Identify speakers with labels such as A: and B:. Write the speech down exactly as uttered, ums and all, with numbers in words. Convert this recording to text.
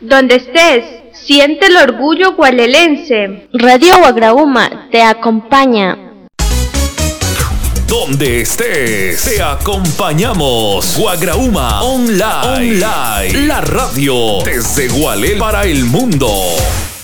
A: Donde estés, siente el orgullo gualelense.
B: Radio Guagrauma te acompaña.
C: Donde estés, te acompañamos. Guagrauma Online. Online. La radio desde Gualel para el mundo.